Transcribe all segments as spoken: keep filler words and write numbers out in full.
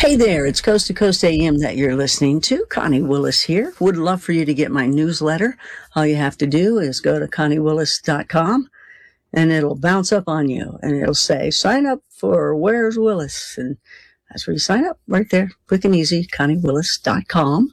Hey there, it's Coast to Coast A M that you're listening to. Connie Willis here. Would love for you to get my newsletter. All you have to do is go to connie willis dot com and it'll bounce up on you and it'll say, sign up for Where's Willis? And that's where you sign up right there. Quick and easy, connie willis dot com.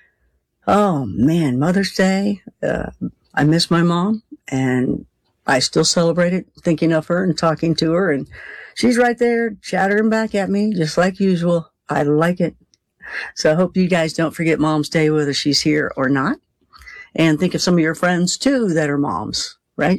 Oh man, Mother's Day. Uh, I miss my mom and I still celebrate it, thinking of her and talking to her, and she's right there chattering back at me just like usual. I like it. So I hope you guys don't forget Mom's Day, whether she's here or not. And think of some of your friends too that are moms, right?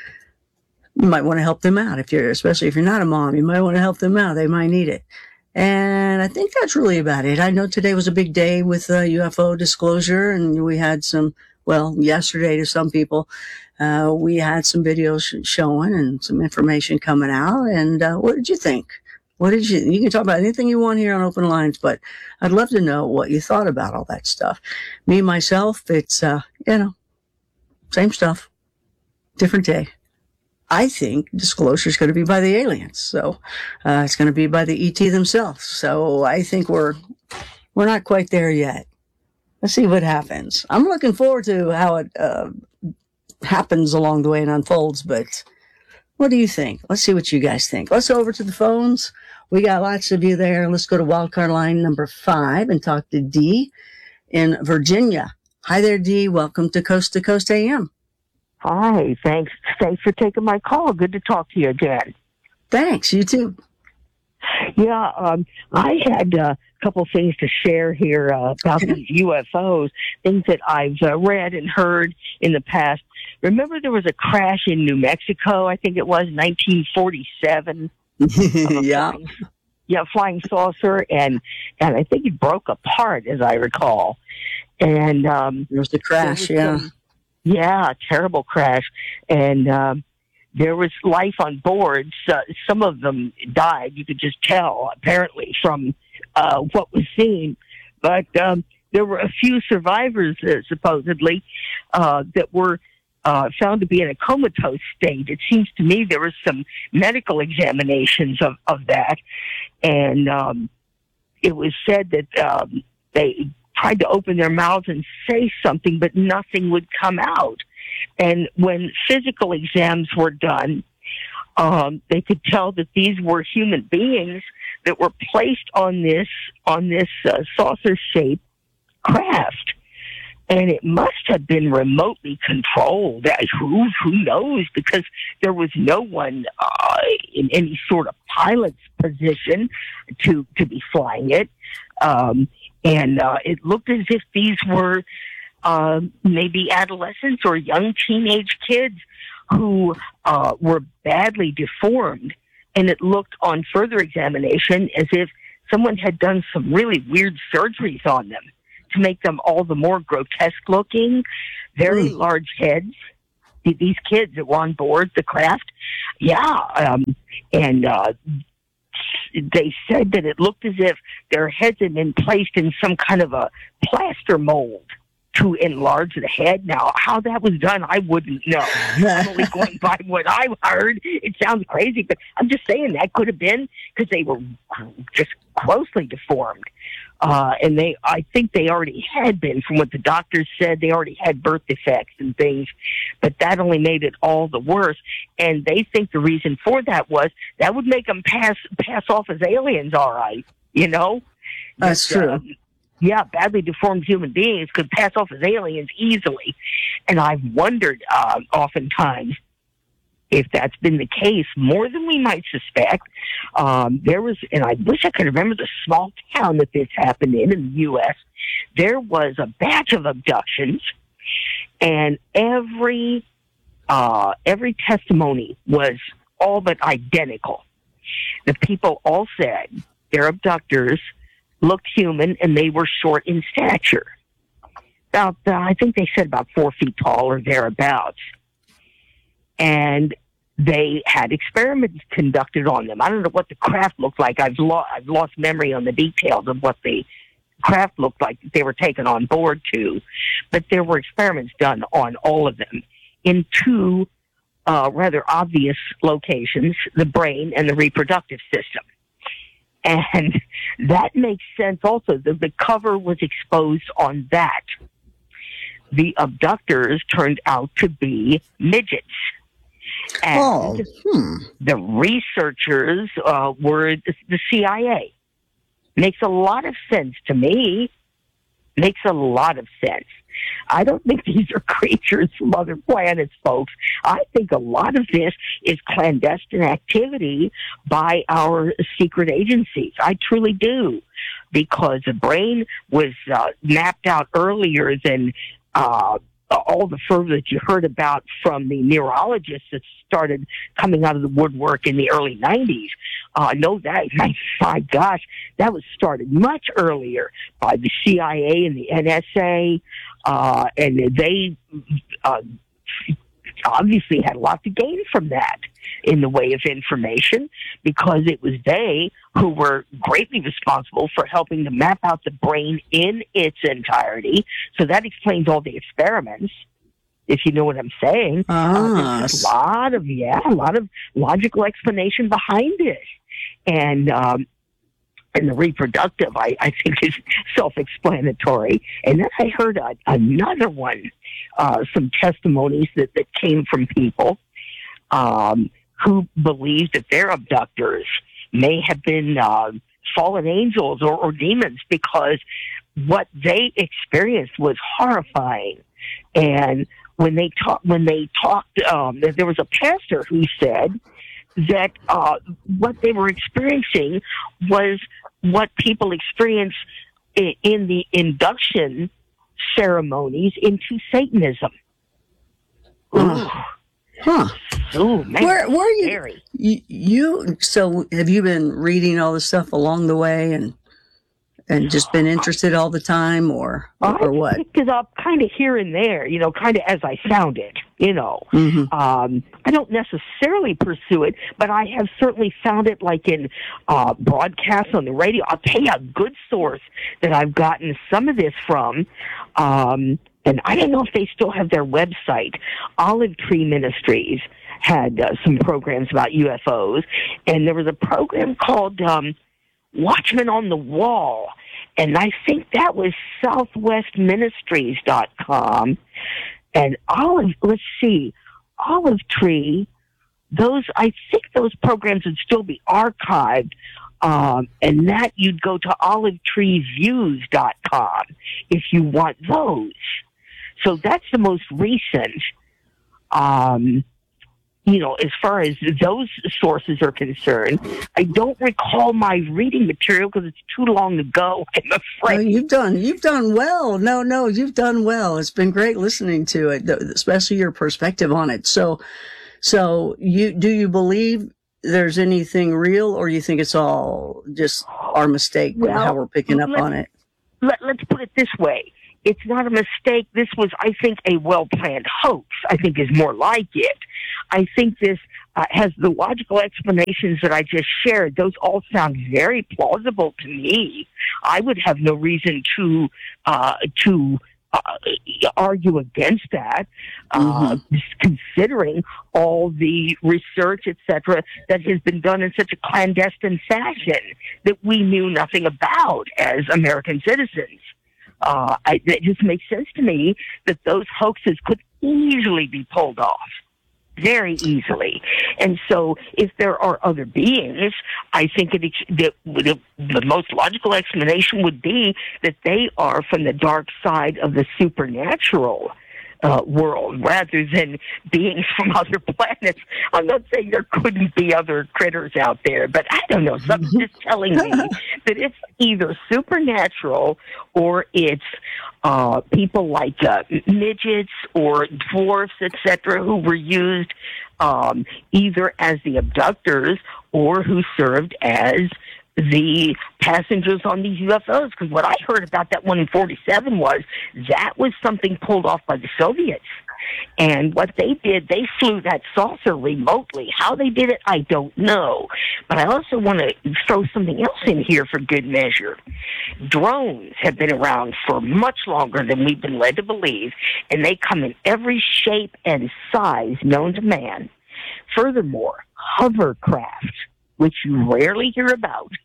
You might want to help them out if you're, especially if you're not a mom, you might want to help them out. They might need it. And I think that's really about it. I know today was a big day with uh, U F O disclosure, and we had some, well, yesterday to some people, uh, we had some videos showing and some information coming out. And uh, what did you think? What did you, you can talk about anything you want here on Open Lines, but I'd love to know what you thought about all that stuff. Me, myself, it's, uh, you know, same stuff, different day. I think disclosure is going to be by the aliens. So, uh, it's going to be by the E T themselves. So I think we're, we're not quite there yet. Let's see what happens. I'm looking forward to how it, uh, happens along the way and unfolds, but what do you think? Let's see what you guys think. Let's go over to the phones. We got lots of you there. Let's go to wildcard line number five and talk to Dee in Virginia. Hi there, Dee. Welcome to Coast to Coast A M. Hi. Thanks. Thanks for taking my call. Good to talk to you again. Thanks. You too. Yeah, um, I had uh, a couple things to share here uh, about these U F Os, things that I've uh, read and heard in the past. Remember there was a crash in New Mexico, I think it was nineteen forty-seven. Yeah. Flying, yeah, flying saucer, and, and I think it broke apart, as I recall. And um, there was the crash, was yeah. Some, yeah, terrible crash. And um, there was life on board. So some of them died. You could just tell, apparently, from uh, what was seen. But um, there were a few survivors, uh, supposedly, uh, that were uh, found to be in a comatose state. It seems to me there were some medical examinations of, of that. And um, it was said that um, they tried to open their mouths and say something, but nothing would come out. And when physical exams were done, um, they could tell that these were human beings that were placed on this on this uh, saucer-shaped craft, and it must have been remotely controlled. Who who knows? Because there was no one uh, in any sort of pilot's position to to be flying it, um, and uh, it looked as if these were Uh, maybe adolescents or young teenage kids who uh, were badly deformed. And it looked on further examination as if someone had done some really weird surgeries on them to make them all the more grotesque looking, very mm. large heads. These kids that were on board the craft. Yeah. Um, and uh, they said that it looked as if their heads had been placed in some kind of a plaster mold to enlarge the head. Now, how that was done, I wouldn't know. I'm only going by what I heard. It sounds crazy, but I'm just saying that could have been because they were just grossly deformed. Uh, and they, I think they already had been, from what the doctors said, they already had birth defects and things, but that only made it all the worse. And they think the reason for that was that would make them pass, pass off as aliens, all right, you know? That's but, true. Um, Yeah, badly deformed human beings could pass off as aliens easily. And I've wondered uh, oftentimes if that's been the case, more than we might suspect. Um, there was, and I wish I could remember the small town that this happened in, in the U S There was a batch of abductions, and every, uh, every testimony was all but identical. The people all said their abductors looked human, and they were short in stature. About, uh, I think they said about four feet tall or thereabouts. And they had experiments conducted on them. I don't know what the craft looked like. I've, lo- I've lost memory on the details of what the craft looked like that they were taken on board to. But there were experiments done on all of them in two uh, rather obvious locations, the brain and the reproductive system. And that makes sense also. The, the cover was exposed on that. The abductors turned out to be midgets. And Oh, hmm. the researchers uh, were the, the C I A. Makes a lot of sense to me. Makes a lot of sense. I don't think these are creatures from other planets, folks. I think a lot of this is clandestine activity by our secret agencies. I truly do. Because the brain was uh, mapped out earlier than uh, all the further that you heard about from the neurologists that started coming out of the woodwork in the early nineties. I uh, know that, my, my gosh, that was started much earlier by the C I A and the N S A, uh, and they uh, obviously had a lot to gain from that in the way of information, because it was they who were greatly responsible for helping to map out the brain in its entirety. So that explains all the experiments, if you know what I'm saying. Ah. Uh, there's a lot of, yeah, a lot of logical explanation behind it. And, um, and the reproductive, I, I think, is self-explanatory. And then I heard a, another one, uh, some testimonies that, that came from people um, who believed that their abductors may have been uh, fallen angels or, or demons, because what they experienced was horrifying. And when they talked, when they talked, um, there was a pastor who said that uh, what they were experiencing was what people experience in, in the induction ceremonies into Satanism. Ooh. Huh. Ooh, man, where where you, scary. you you so have you been reading all this stuff along the way and and just been interested all the time, or or what? I picked it up kind of here and there, you know, kind of as I found it, you know. Mm-hmm. Um, I don't necessarily pursue it, but I have certainly found it, like in uh, broadcasts on the radio. I'll tell you a good source that I've gotten some of this from, um, and I don't know if they still have their website. Olive Tree Ministries had uh, some programs about U F Os, and there was a program called um, Watchman on the Wall, and I think that was southwest ministries dot com. And Olive, let's see, Olive Tree, those, I think those programs would still be archived, um, and that you'd go to olive tree views dot com if you want those. So that's the most recent. Um, You know, as far as those sources are concerned, I don't recall my reading material because it's too long ago, I'm afraid. No, you've done you've done well. No, no, you've done well. It's been great listening to it, especially your perspective on it. So, so you do you believe there's anything real, or you think it's all just our mistake Well, how we're picking up let, on it? Let, let's put it this way. It's not a mistake. This was, I think, a well-planned hoax, I think is more like it. I think this uh, has the logical explanations that I just shared. Those all sound very plausible to me. I would have no reason to uh, to uh, argue against that, uh, mm-hmm. considering all the research, et cetera, that has been done in such a clandestine fashion that we knew nothing about as American citizens. Uh, I, it just makes sense to me that those hoaxes could easily be pulled off. Very easily. And so if there are other beings, I think it, the, the, the most logical explanation would be that they are from the dark side of the supernatural uh, world rather than beings from other planets. I'm not saying there couldn't be other critters out there, but I don't know. Something's just telling me that it's either supernatural or it's uh, people like uh, midgets or dwarfs, et cetera, who were used um, either as the abductors or who served as the passengers on these U F Os. Because what I heard about that one in forty-seven was that was something pulled off by the Soviets. And what they did, they flew that saucer remotely. How they did it, I don't know. But I also want to throw something else in here for good measure. Drones have been around for much longer than we've been led to believe, and they come in every shape and size known to man. Furthermore, hovercraft, which you rarely hear about,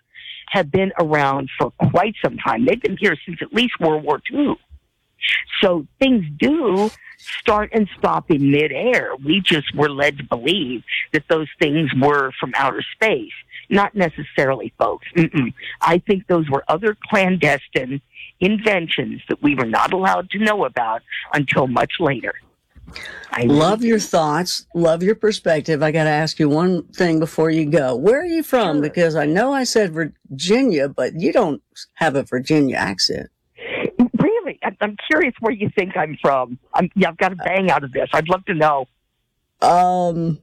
have been around for quite some time. They've been here since at least World War Two. So things do start and stop in midair. We just were led to believe that those things were from outer space. Not necessarily, folks. Mm-mm. I think those were other clandestine inventions that we were not allowed to know about until much later. I love your thoughts. Love your perspective. I got to ask you one thing before you go. Where are you from? Sure. Because I know I said Virginia, but you don't have a Virginia accent. Really? I'm curious where you think I'm from. I'm, yeah, I've got a bang out of this. I'd love to know. Um,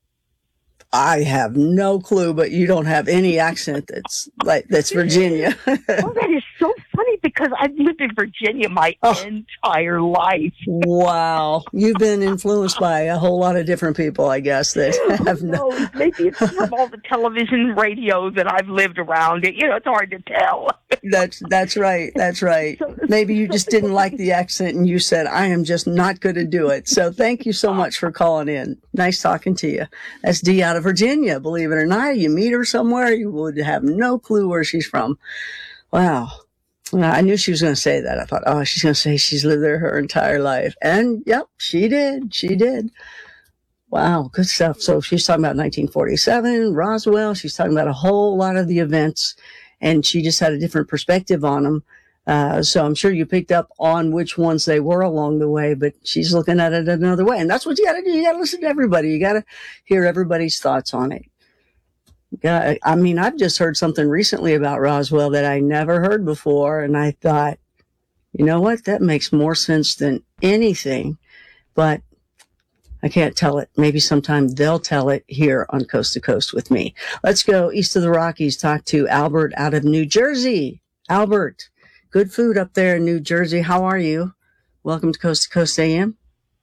I have no clue, but you don't have any accent that's like that's Virginia. Oh, that is so funny because I've lived in Virginia my Oh. entire life. Wow, you've been influenced by a whole lot of different people, I guess. That have Who no. knows? Maybe it's from all the television, radio that I've lived around. It, you know, it's hard to tell. That's that's right. That's right. Maybe you just didn't like the accent, and you said, "I am just not going to do it." So thank you so much for calling in. Nice talking to you. That's Dee out of Virginia. Believe it or not, you meet her somewhere, you would have no clue where she's from. Wow. Well, I knew she was going to say that. I thought, oh, she's going to say she's lived there her entire life. And yep, she did. She did. Wow, good stuff. So she's talking about nineteen forty-seven, Roswell. She's talking about a whole lot of the events, and she just had a different perspective on them. Uh, so I'm sure you picked up on which ones they were along the way, but she's looking at it another way. And that's what you got to do. You got to listen to everybody. You got to hear everybody's thoughts on it. Yeah, I mean, I've just heard something recently about Roswell that I never heard before, and I thought, you know what? That makes more sense than anything, but I can't tell it. Maybe sometime they'll tell it here on Coast to Coast with me. Let's go east of the Rockies, talk to Albert out of New Jersey. Albert, good food up there in New Jersey. How are you? Welcome to Coast to Coast A M.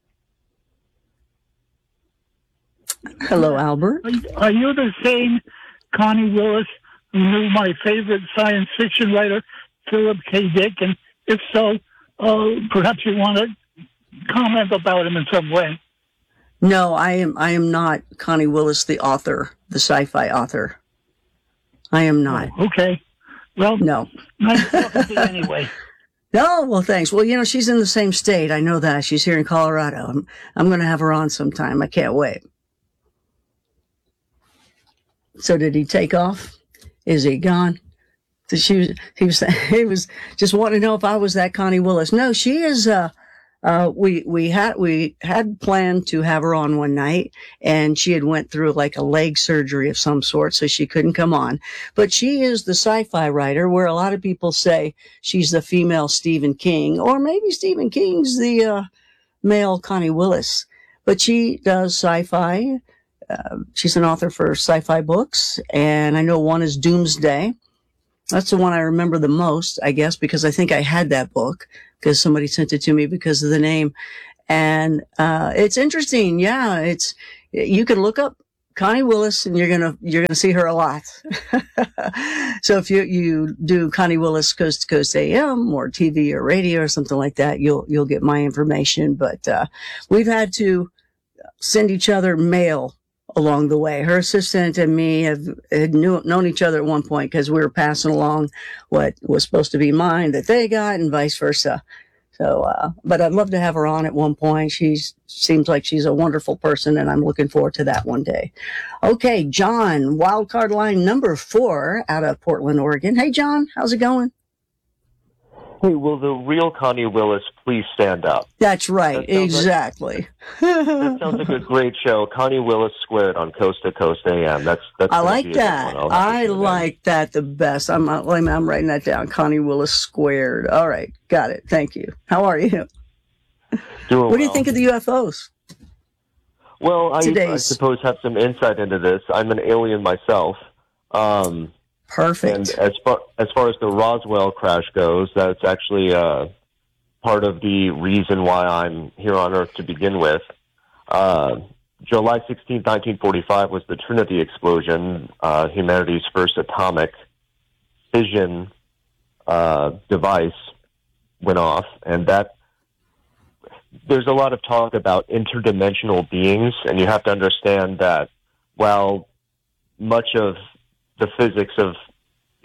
Hello, Albert. Are you the same Connie Willis who knew my favorite science fiction writer, Philip K. Dick? And if so, uh, perhaps you want to comment about him in some way. No, I am. I am not Connie Willis, the author, the sci-fi author. I am not. Oh, okay. Well, No. nice talking to you anyway. No, well, thanks. Well, you know, she's in the same state. I know that. She's here in Colorado. I'm, I'm going to have her on sometime. I can't wait. So did he take off? Is he gone? So she was, he was, he was just wanting to know if I was that Connie Willis. No, she is, uh, uh, we, we had, we had planned to have her on one night, and she had went through like a leg surgery of some sort, so she couldn't come on. But she is the sci-fi writer, where a lot of people say she's the female Stephen King, or maybe Stephen King's the, uh, male Connie Willis. But she does sci-fi. Uh, she's an author for sci-fi books, and I know one is Doomsday. That's the one I remember the most, I guess, because I think I had that book because somebody sent it to me because of the name. And uh, it's interesting. Yeah, it's you can look up Connie Willis, and you're gonna you're gonna see her a lot. So if you you do Connie Willis Coast to Coast A M or T V or radio or something like that, you'll you'll get my information. But uh, we've had to send each other mail along the way. Her assistant and me have had knew, known each other at one point because we were passing along what was supposed to be mine that they got, and vice versa. So, uh, but I'd love to have her on at one point. She seems like she's a wonderful person, and I'm looking forward to that one day. Okay, John, wildcard line number four out of Portland, Oregon. Hey, John, how's it going? Hey, will the real Connie Willis please stand up? That's right, That sounds exactly. That sounds like a great show. Connie Willis Squared on Coast to Coast A M. That's that's. I gonna like be a good that. one. I'll have to I tune in. like that the best. I'm, I'm I'm writing that down. Connie Willis Squared. All right, got it. Thank you. How are you? Doing What do you well. think of the U F Os? Well, I, I Today's- suppose have some insight into this. I'm an alien myself. Um, Perfect. And as far as far as the Roswell crash goes, that's actually uh, part of the reason why I'm here on Earth to begin with. Uh, July sixteenth, nineteen forty-five was the Trinity explosion, uh, humanity's first atomic fission uh, device went off, and that there's a lot of talk about interdimensional beings, and you have to understand that while much of the physics of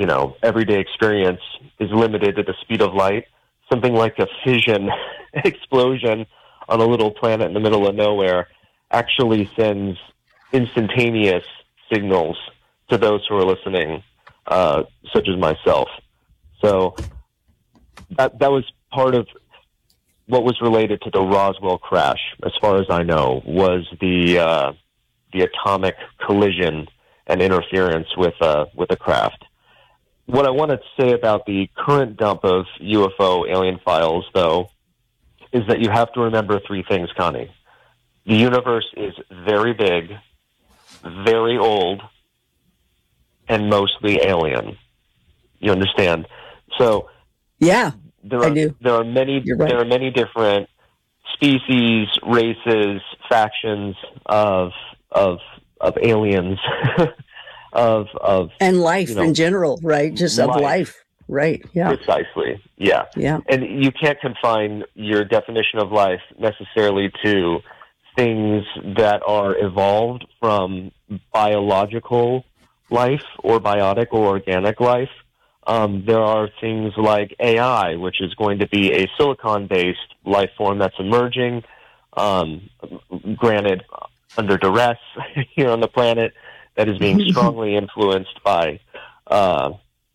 you know, everyday experience is limited to the speed of light, something like a fission explosion on a little planet in the middle of nowhere actually sends instantaneous signals to those who are listening, uh, such as myself. So that that was part of what was related to the Roswell crash, as far as I know, was the uh, the atomic collision and interference with uh, with a craft. What I want to say about the current dump of U F O alien files, though, is that you have to remember three things, Connie. The universe is very big, very old, and mostly alien. You understand? So Yeah, there are I do. there are many You're right. there are many different species, races, factions of of of aliens of of And life you know, in general, right? Just of life. life. Right. Yeah. Precisely. Yeah. Yeah. And you can't confine your definition of life necessarily to things that are evolved from biological life or biotic or organic life. Um, there are things like A I, which is going to be a silicon-based life form that's emerging, um, granted under duress here on the planet, that is being strongly influenced by uh,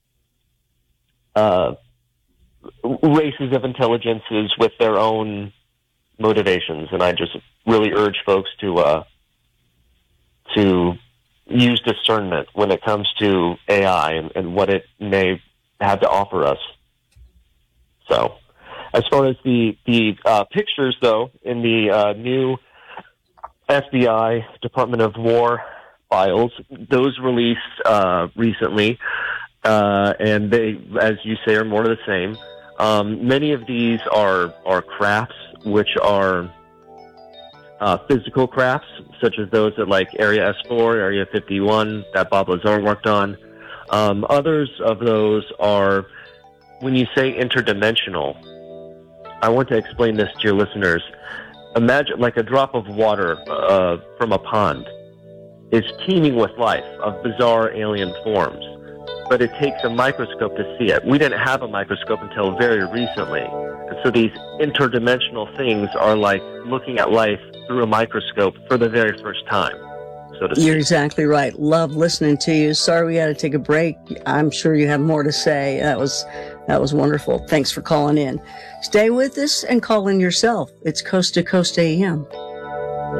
uh, races of intelligences with their own motivations. And I just really urge folks to uh, to use discernment when it comes to A I and, and what it may have to offer us. So, as far as the the uh, pictures, though, in the uh, new F B I Department of War files, those released uh, recently, uh, and they, as you say, are more of the same. Um, many of these are are crafts, which are uh, physical crafts, such as those at like Area S four, Area fifty-one that Bob Lazar worked on. Um, others of those are, when you say interdimensional, I want to explain this to your listeners. Imagine like a drop of water uh, from a pond is teeming with life of bizarre alien forms, but it takes a microscope to see it. We didn't have a microscope until very recently. And so these interdimensional things are like looking at life through a microscope for the very first time, so to speak. You're exactly right. Love listening to you. Sorry we had to take a break. I'm sure you have more to say. That was that was wonderful. Thanks for calling in. Stay with us and call in yourself. It's Coast to Coast A M.